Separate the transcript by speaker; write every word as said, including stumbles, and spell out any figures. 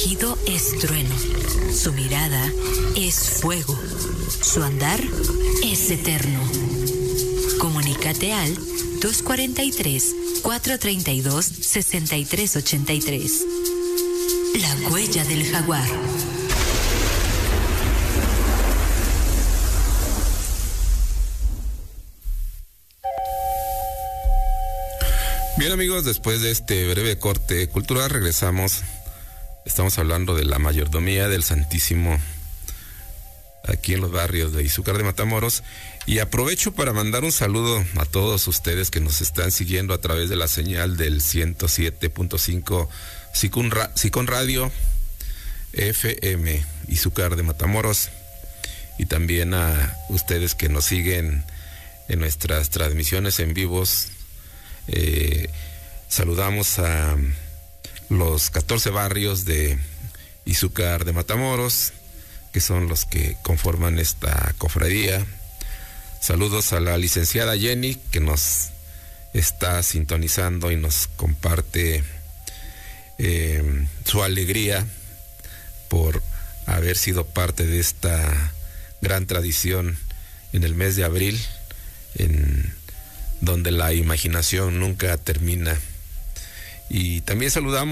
Speaker 1: rugido es trueno, su mirada es fuego, su andar es eterno. Comunícate al dos cuatro tres, cuatro tres dos, seis tres ocho tres. La huella del jaguar.
Speaker 2: Bien, amigos, después de este breve corte cultural regresamos. Estamos hablando de la mayordomía del Santísimo aquí en los barrios de Izúcar de Matamoros, y aprovecho para mandar un saludo a todos ustedes que nos están siguiendo a través de la señal del ciento siete punto cinco Sicón Radio F M Izúcar de Matamoros, y también a ustedes que nos siguen en nuestras transmisiones en vivos. Eh, saludamos a los catorce barrios de Izúcar de Matamoros, que son los que conforman esta cofradía. Saludos a la licenciada Jenny, que nos está sintonizando y nos comparte eh, su alegría por haber sido parte de esta gran tradición en el mes de abril, en donde la imaginación nunca termina. Y también saludamos